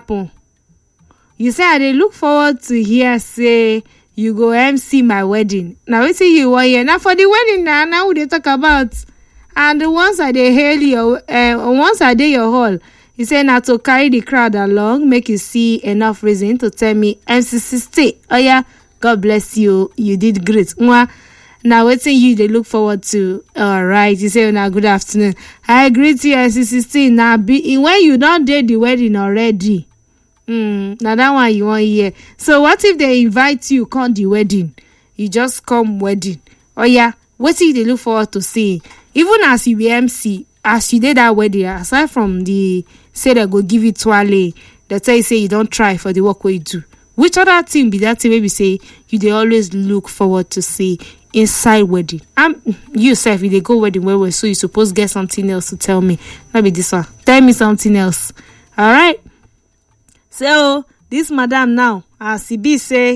happen? You say I dey look forward to hear say you go MC my wedding. Now wetin you wan hear? Na for the wedding na we dey talk about. And once I dey hail your once I dey your hall, you say na to carry the crowd along, make you see enough reason to tell me MCC stay. Oh yeah, God bless you. You did great. Now wetin you dey look forward to? All right, you say na good afternoon. I greet you MCC stay. Now be when you don dey the wedding already. Now that one you want hear. So what if they invite you come the wedding? You just come wedding. Oh yeah, what if they look forward to see? Even as you be MC, as you did that wedding, aside from the say they go give you twale, they tell you say you don't try for the work where you do. Which other thing be that thing maybe say you they always look forward to see inside wedding? You self, if they go wedding where so you supposed to get something else to tell me. Not be this one. Tell me something else. All right. So this madam now, as she be say,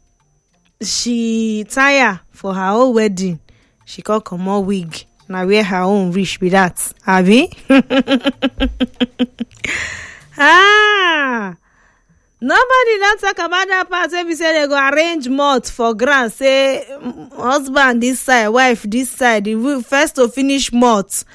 she tire for her own wedding. She can't come more wig. Now wear her own reach be that. Abi? Nobody don't talk about that part where we say they go arrange malt for grant. Say husband this side, wife this side. The first to finish malt.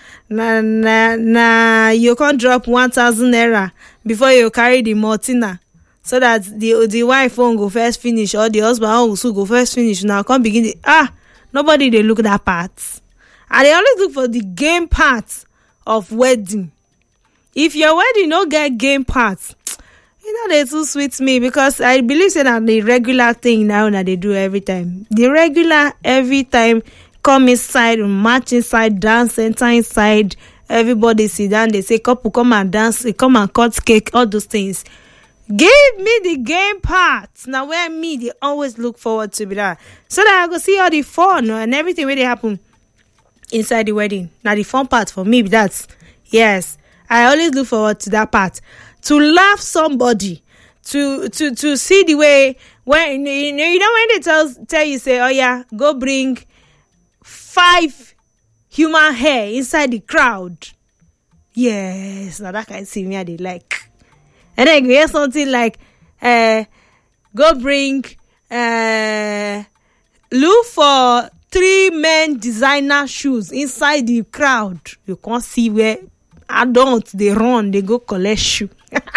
Na you can't drop 1,000 naira before you carry the maltina. So that the wife won't go first finish or the husband also go first finish. Now come begin the nobody they look that part. And they always look for the game part of wedding. If your wedding no get game part, they too sweet me because I believe that the regular thing now that they do every time. The regular every time come inside, march inside, dance, enter inside, everybody sit down, they say couple come and dance, come and cut cake, all those things. Give me the game part. Now where me they always look forward to be that. So that I go see all the fun and everything where they happen inside the wedding. Now the fun part for me that's yes. I always look forward to that part. To laugh somebody, to see the way when you know when they tell you say, oh yeah, go bring 5 human hair inside the crowd. Yes, now that kind of thing me I they like. And then you hear something like go bring look for 3 men designer shoes inside the crowd. You can't see where adults they run, they go collect shoe.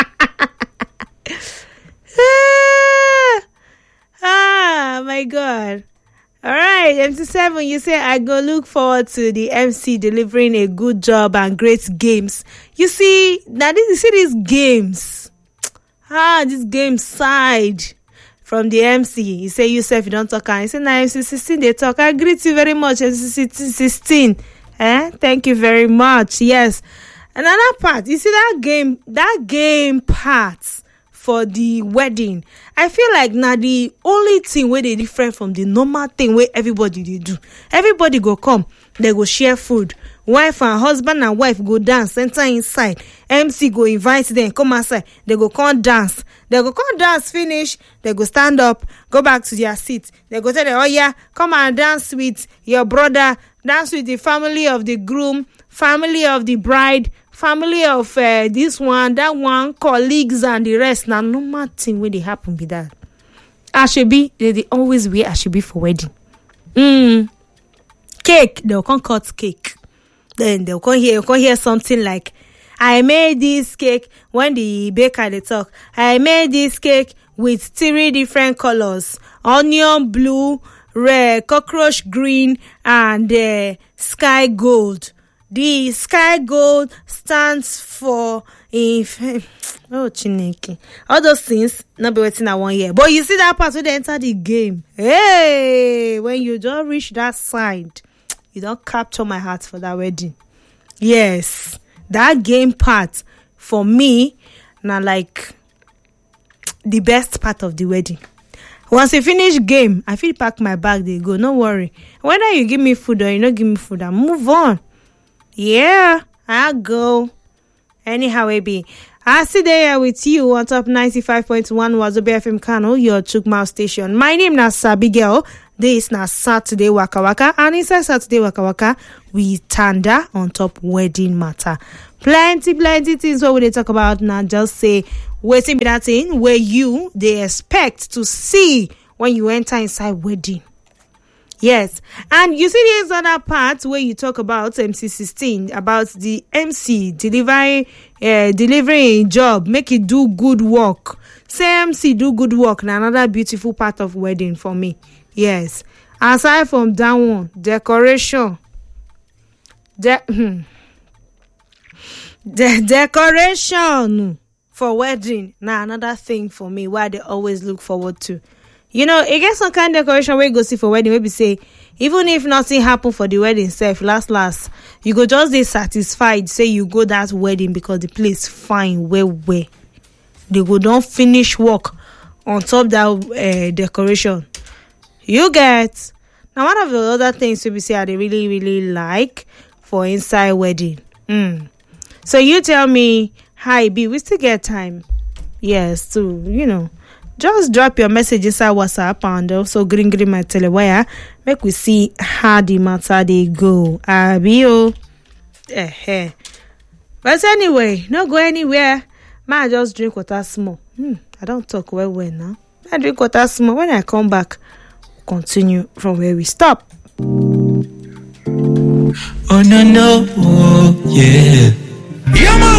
My God. All right, MC7, you say I go look forward to the MC delivering a good job and great games. You see, now you see these games. This game side from the MC. You say yourself you don't talk. You say now MC16 they talk. I greet you very much, MC16. Thank you very much. Yes. Another part, you see that game part for the wedding. I feel like now the only thing where they different from the normal thing where everybody they do. Everybody go come, they go share food. Wife and husband and wife go dance, enter inside. MC go invite them, come outside. They go come dance. They go come dance, finish. They go stand up, go back to their seat. They go tell them, oh yeah, come and dance with your brother, dance with the family of the groom, family of the bride, family of this one, that one, colleagues and the rest. Now, no matter thing when they happen be that. Ashebi, they always wear ashebi for wedding. Cake, they'll come cut cake. Then they'll come hear something like, I made this cake when the baker they talk. I made this cake with 3 different colors: onion blue, red, cockroach green, and sky gold. The sky gold stands for Chineke. All those things not be waiting at 1 year. But you see that part when they enter the game. Hey, when you don't reach that side, you don't capture my heart for that wedding. Yes, that game part for me, now like the best part of the wedding. Once you finish game, I feel pack my bag, they go. No worry. Whether you give me food or you don't give me food, I move on. Yeah, I go. Anyhow, it be. I sit there with you on top 95.1 Wazobia FM Kano, your Chukmao station. My name is Sabi Girl. This na Saturday Waka Waka, and inside Saturday Waka Waka, we tanda on top wedding matter. Plenty things what we dey talk about now. Just say wetin be that thing where you they expect to see when you enter inside wedding. Yes, and you see there's other part where you talk about MC16, about the MC delivering a job, make it do good work. Say MC do good work, now another beautiful part of wedding for me. Yes, aside from that one, decoration, the decoration for wedding, now another thing for me why they always look forward to. You know, it gets some kind of decoration where you go see for wedding, maybe say, even if nothing happen for the wedding itself, last, you go just be satisfied, say you go that wedding because the place fine, where. They go don't finish work on top that decoration. You get. Now, one of the other things we say they really like for inside wedding. So you tell me, hi B, we still get time. Yes, to, just drop your message inside WhatsApp and also green my telewire. Make we see how the matter they go. Abio. But anyway, not go anywhere. I just drink water small. I don't talk well now. I drink water small. When I come back, continue from where we stop. Oh no, oh yeah. Yeah, man.